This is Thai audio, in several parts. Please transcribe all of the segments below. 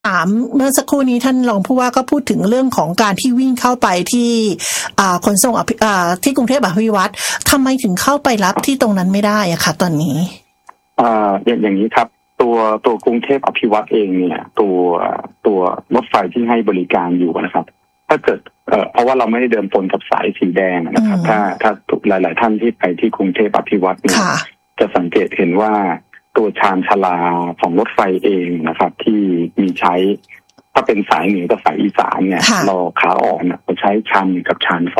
ถามเมื่อสักครู่นี้ท่านรองผู้ว่าก็พูดถึงเรื่องของการที่วิ่งเข้าไปที่ขนส่งที่กรุงเทพอภิวัตรทำไมถึงเข้าไปรับที่ตรงนั้นไม่ได้อะคะตอนนี้อย่างนี้ครับตัวกรุงเทพอภิวัตรเองเนี่ยตัวรถไฟที่ให้บริการอยู่นะครับถ้าเกิดเพราะว่าเราไม่ได้เดินปนกับสายสีแดงนะครับถ้าหลายๆท่านที่ไปที่กรุงเทพอภิวัตรเนี่ยจะสังเกตเห็นว่าตัวชานชาลาของรถไฟเองนะครับที่มีใช้ถ้าเป็นสายเหนือกับสายอีสานเนี่ยเราขาออกเนี่ยเราใช้ชานกับชาน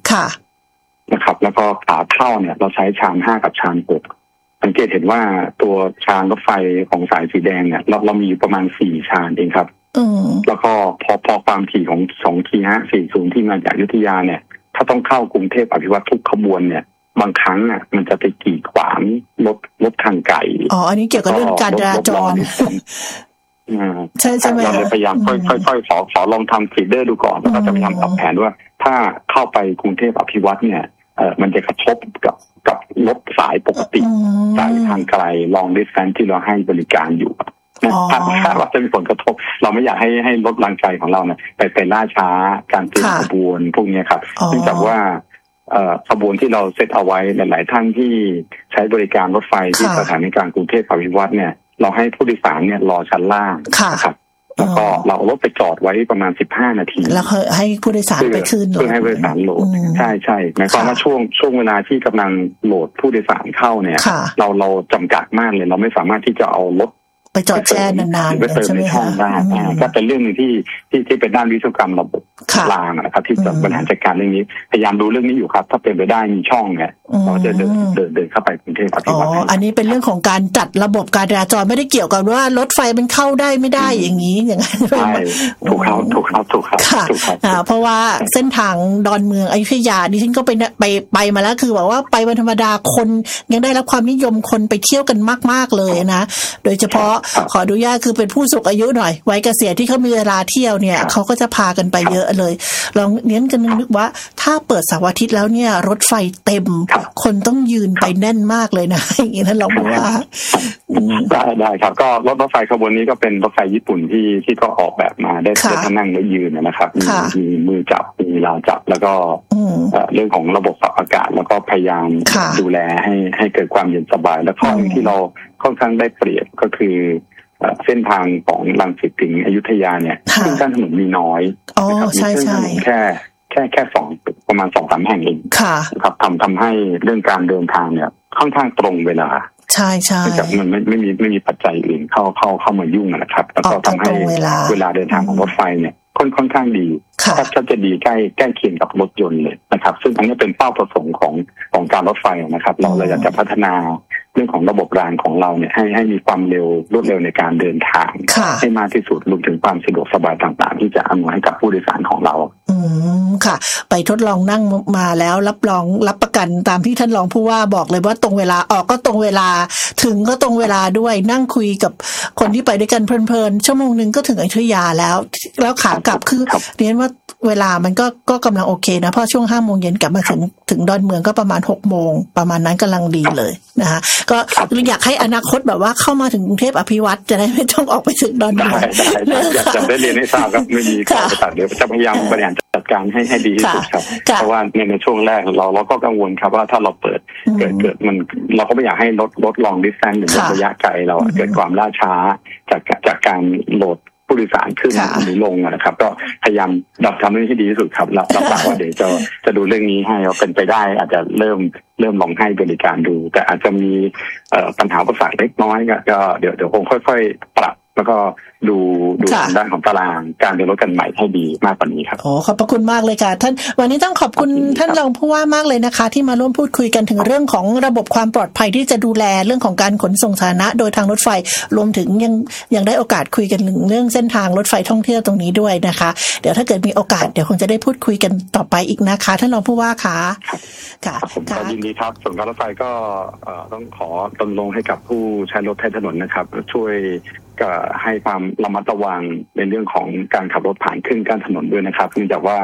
2นะครับแล้วก็ขาเข้าเนี่ยเราใช้ชาน5กับชาน6สังเกตเห็นว่าตัวชานรถไฟของสายสีแดงเนี่ยเรามีอยู่ประมาณ4ชานเองครับแล้วก็พอความถี่ของ2T540ที่มาจากอยุธยาเนี่ยถ้าต้องเข้ากรุงเทพอภิวัตรทุกขบวนเนี่ยบางครั้งอ่ะมันจะไปกีดขวางรถทางไกลอันนี้เกี่ยวกับเรื่องการจราจรใช่ไหมเราเลยพยายามค่อยขอลองทำฟีดเดอร์ดูก่อนแล้วก็จะพยายามปรับแผนว่าถ้าเข้าไปกรุงเทพอภิวัตรเนี่ยมันจะกระทบกับรถสายปกติสายทางไกล long distance ที่เราให้บริการอยู่ถ้าว่าจะมีผลกระทบเราไม่อยากให้รถรางไกลของเราเนี่ยไปล่าช้าการเตรียมขบวนพวกนี้ครับเนื่องจากว่าขบวนที่เราเซตเอาไว้หลายๆท่านที่ใช้บริการรถไฟที่สถานีกลางกรุงเทพอภิวัตรเนี่ยเราให้ผู้โดยสารเนี่ยรอชั้นล่างนะครับแล้วก็เรารถไปจอดไว้ประมาณ15นาทีแล้วให้ผู้โดยสารไปขึ้นเพื่อให้ผู้โดยสารโหลดใช่หมายความว่าช่วงเวลาที่กำลังโหลดผู้โดยสารเข้าเนี่ยเราจำกัดมากเลยเราไม่สามารถที่จะเอารถไปจอดแช่นานๆใช่ไหมคะก็เป็นเรื่องนึงที่เป็นด้านวิศวกรรมระบบรางนะครับที่จะบริหารจัดการเรื่องนี้พยายามดูเรื่องนี้อยู่ครับถ้าเป็นไปได้มีช่องเนี่ยเราจะเดินเข้าไปกรุงเทพอภิวัตรอันนี้เป็นเรื่องของการจัดระบบการจราจรไม่ได้เกี่ยวกับว่ารถไฟมันเข้าได้ไม่ได้อย่างนี้อย่างนั้นใช่ถูกครับเพราะว่าเส้นทางดอนเมืองอยุธยาดิฉันก็ไปมาแล้วคือบอกว่าไปวันธรรมดาคนยังได้รับความนิยมคนไปเที่ยวกันมากๆเลยนะโดยเฉพาะขออนุญาตคือเป็นผู้สูงอายุหน่อยวัยเกษียณที่เขามีเวลาเที่ยวเนี่ยเขาก็จะพากันไปเยอะเลยลองเน้นกันนึกว่าถ้าเปิดเสาร์อาทิตย์แล้วเนี่ยรถไฟเต็มคนต้องยืนไปแน่นมากเลยนะอย่างนี้ท่านลองบอกว่าได้ครับก็รถไฟขบวนนี้ก็เป็นรถไฟญี่ปุ่นที่ก็ออกแบบมาได้ท่านั่งและยืนนะครับมีมือจับมีราวจับแล้วก็เรื่องของระบบปรับอากาศแล้วก็พยายามดูแลให้เกิดความเย็นสบายและข้อหนึ่งที่เราค่อนข้างได้เปรียบก็คือเส้นทางของรังสิตถึงอยุธยาเนี่ยซึ่งด้านถนนมีน้อยนะครับมีเส้นถนนแค่2ประมาณ 2-3 แห่งเองครับทำให้เรื่องการเดินทางเนี่ยค่อนข้างตรงเวลาใช่จากมันไม่มีปัจจัยอื่นเข้ามายุ่งนะครับแล้วก็ทำให้เวลาเดินทางของรถไฟเนี่ยค่อนข้างดีถ้าจะดีใกล้เคียงกับรถยนต์เลยนะครับซึ่งอันนี้เป็นเป้าประสงค์ของการรถไฟนะครับเราอยากจะพัฒนาเรื่องของระบบรางของเราเนี่ยให้มีความรวดเร็วในการเดินทางให้มากที่สุดรวมถึงความสะดวกสบายต่างๆที่จะอำนวยให้กับผู้โดยสารของเราค่ะไปทดลองนั่งมาแล้วรับประกันตามที่ท่านรองผู้ว่าบอกเลยว่าตรงเวลาออกก็ตรงเวลาถึงก็ตรงเวลาด้วยนั่งคุยกับคนที่ไปด้วยกันเพลินๆชั่วโมงนึงก็ถึงอยุธยาแล้วขากลับคือเรียนว่าเวลามันก็กำลังโอเคนะเพราะช่วง 5 โมงเย็นกลับมาถึงดอนเมืองก็ประมาณ 6 โมงประมาณนั้นกำลังดีเลยนะคะก็อยากให้อนาคตแบบว่าเข้ามาถึงกรุงเทพอภิวัตรจะได้ไม่ต้องออกไปถึงดอนเมืองอยากจะได้เรียนให้ทราบครับไม่มีข้อจำกัดเดี๋ยวจะพยายามบริหารจัดการให้ดีที่สุดครับเพราะว่าในช่วงแรกเราก็กังวลครับว่าถ้าเราเปิดเกิดมันเราก็ไม่อยากให้รถ long distance หรือระยะไกลเราเกิดความล่าช้าจากการโหลดผู้โดยสารขึ้นหรือลงนะครับก็พยายามทำให้ดีที่สุดครับรับปากว่าเดี๋ยวจะดูเรื่องนี้ให้เอาเป็นไปได้อาจจะเริ่มลองให้บริการดูแต่อาจจะมีปัญหาอุปสรรคเล็กน้อยก็เดี๋ยวคงค่อยๆปรับแล้วก็ดูด้านของตารางการเดินรถกันใหม่ให้ดีมากกว่านี้ครับขอบพระคุณมากเลยค่ะท่านวันนี้ต้องขอบคุณท่านรองผู้ว่ามากเลยนะคะที่มาร่วมพูดคุยกันถึงเรื่องของระบบความปลอดภัยที่จะดูแลเรื่องของการขนส่งสาธารณะโดยทางรถไฟรวมถึงยังได้โอกาสคุยกันถึงเรื่องเส้นทางรถไฟท่องเที่ยวตรงนี้ด้วยนะคะเดี๋ยวถ้าเกิดมีโอกาสเดี๋ยวคงจะได้พูดคุยกันต่อไปอีกนะคะท่านรองผู้ว่าค่ะผมก็ยินดีครับส่วนการรถไฟก็ต้องขอรณรงค์ให้กับผู้ใช้รถใช้ถนนนะครับช่วยก็ให้ความระมัดระวังในเรื่องของการขับรถผ่านขึ้นกั้นถนนด้วยนะครับเนื่องจากว่า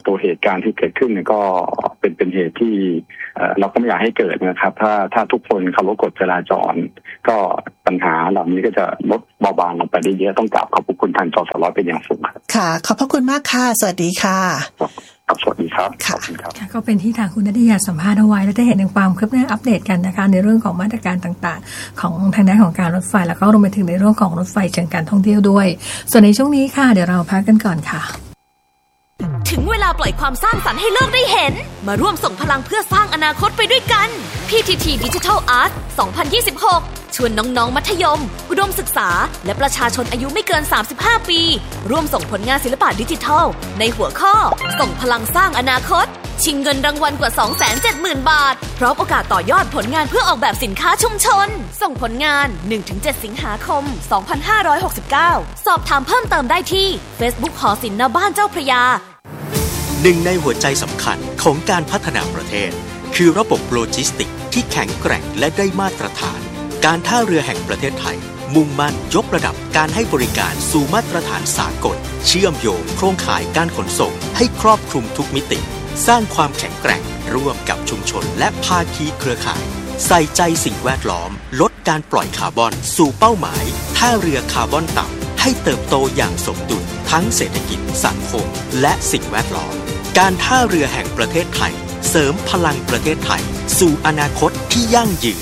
ตัวเหตุการณ์ที่เกิดขึ้นเนี่ยก็เป็นเหตุที่เราก็ไม่อยากให้เกิดนะครับถ้าทุกคนเคารพกฎจราจรก็ปัญหาเหล่านี้ก็จะลดเบาบางลงไปได้เยอะต้องกราบขอบคุณทางจสร้อยเป็นอย่างสูงค่ะขอบพระคุณมากค่ะสวัสดีค่ะครับสวัสดีครับค่ะก็เป็นที่ทางคุณณัฐยาสัมภาษณ์เอาไว้และได้เห็นถึงความคืบหน้าอัปเดตกันนะคะในเรื่องของมาตรการต่างๆของทางด้านของการรถไฟแล้วก็รวมไปถึงในเรื่องของรถไฟเชิงการท่องเที่ยวด้วยส่วนในช่วงนี้ค่ะเดี๋ยวเราพักกันก่อนค่ะถึงเวลาปล่อยความสร้างสรรค์ให้โลกได้เห็นมาร่วมส่งพลังเพื่อสร้างอนาคตไปด้วยกัน PTT Digital Art 2026 ชวนน้องๆมัธยมอุดมศึกษาและประชาชนอายุไม่เกิน35ปีร่วมส่งผลงานศิลปะดิจิทัลในหัวข้อส่งพลังสร้างอนาคตชิงเงินรางวัลกว่า 270,000 บาทพร้อมโอกาสต่อยอดผลงานเพื่อออกแบบสินค้าชุมชนส่งผลงาน 1-7 สิงหาคม 2569 สอบถามเพิ่มเติมได้ที่ Facebook หอศิลป์ณบ้านเจ้าพระยาหนึ่งในหัวใจสำคัญของการพัฒนาประเทศคือระบบโลจิสติกส์ที่แข็งแกร่งและได้มาตรฐานการท่าเรือแห่งประเทศไทยมุ่งมั่นยกระดับการให้บริการสู่มาตรฐานสากลเชื่อมโยงโครงข่ายการขนส่งให้ครอบคลุมทุกมิติสร้างความแข็งแกร่งร่วมกับชุมชนและภาคีเครือข่ายใส่ใจสิ่งแวดล้อมลดการปล่อยคาร์บอนสู่เป้าหมายท่าเรือคาร์บอนต่ำให้เติบโตอย่างสมดุลทั้งเศรษฐกิจสังคมและสิ่งแวดล้อมการท่าเรือแห่งประเทศไทยเสริมพลังประเทศไทยสู่อนาคตที่ยั่งยืน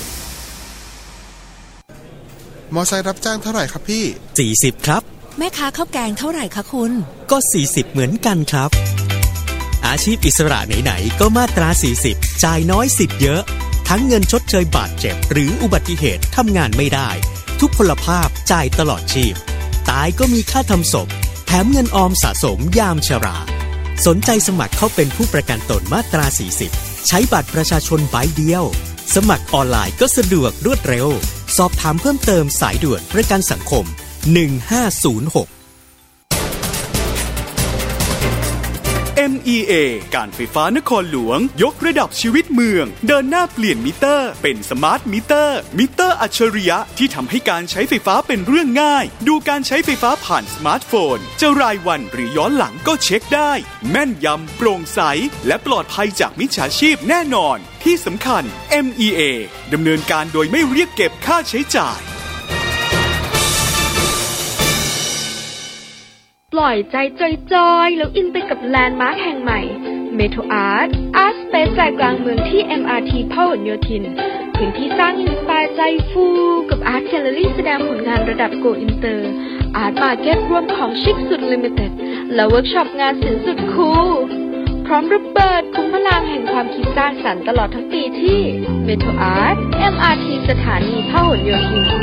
มอไซค์รับจ้างเท่าไหร่ครับพี่ 40ครับแม่ค้าข้าวแกงเท่าไหร่คะคุณก็40เหมือนกันครับอาชีพอิสระไหนๆก็มาตรา40จ่ายน้อยสิทธิ์เยอะทั้งเงินชดเชยบาดเจ็บหรืออุบัติเหตุทำงานไม่ได้ทุกพลภาพจ่ายตลอดชีพตายก็มีค่าทำศพแถมเงินออมสะสมยามชราสนใจสมัครเข้าเป็นผู้ประกันตนมาตรา40ใช้บัตรประชาชนใบเดียวสมัครออนไลน์ก็สะดวกรวดเร็วสอบถามเพิ่มเติมสายด่วนประกันสังคม1506 MEA การไฟฟ้านครหลวงยกระดับชีวิตเมืองเดินหน้าเปลี่ยนมิเตอร์เป็นสมาร์ทมิเตอร์อัจฉริยะที่ทำให้การใช้ไฟฟ้าเป็นเรื่องง่ายดูการใช้ไฟฟ้าผ่านสมาร์ทโฟนจะรายวันหรือย้อนหลังก็เช็คได้แม่นยำโปร่งใสและปลอดภัยจากมิจฉาชีพแน่นอนที่สำคัญ MEA ดำเนินการโดยไม่เรียกเก็บค่าใช้จ่ายปล่อยใจจอยๆแล้วอินไปกับแลนด์มาร์คแห่งใหม่ Metro Art Space ใจกลางเมืองที่ MRT พหลโยธินพื้นที่สร้างอินสไตล์ใจฟูกับ Art Gallery แสดงผลงานระดับโกอินเตอร์ Art Market รวมของชิคสุดลิมิเต็ดและเวิร์กช็อปงานศิลป์สุดคูลพร้อมระเบิดคุ้มพลังแห่งความคิดสร้างสรรค์ตลอดทั้งปีที่ Metro Art MRT สถานีพหลโยธิน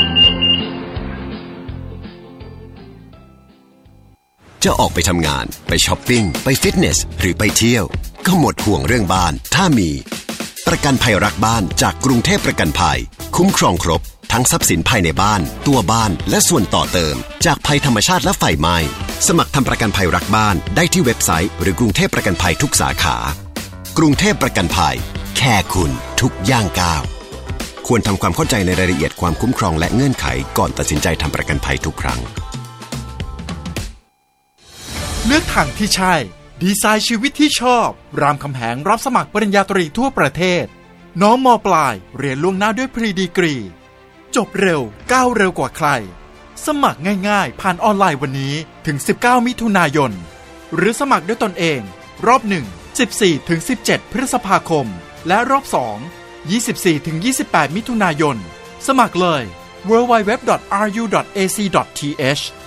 จะออกไปทำงานไปช้อปปิ้งไปฟิตเนสหรือไปเที่ยวก็หมดห่วงเรื่องบ้านถ้ามีประกันภัยรักบ้านจากกรุงเทพประกันภัยคุ้มครองครบทั้งทรัพย์สินภายในบ้านตัวบ้านและส่วนต่อเติมจากภัยธรรมชาติและไฟไหม้สมัครทำประกันภัยรักบ้านได้ที่เว็บไซต์หรือกรุงเทพประกันภัยทุกสาขากรุงเทพประกันภัยแค่คุณทุกย่างก้าวควรทำความเข้าใจในรายละเอียดความคุ้มครองและเงื่อนไขก่อนตัดสินใจทำประกันภัยทุกครั้งเลือกทางที่ใช่ดีไซน์ชีวิตที่ชอบรามคำแหงรับสมัครปริญญาตรีทั่วประเทศน้องม.ปลายเรียนล่วงหน้าด้วยพรีดีกรีจบเร็วก้าวเร็วกว่าใครสมัครง่ายๆผ่านออนไลน์วันนี้ถึง19มิถุนายนหรือสมัครด้วยตนเองรอบ1 14-17 พฤษภาคมและรอบ2 24-28 มิถุนายนสมัครเลย www.ru.ac.th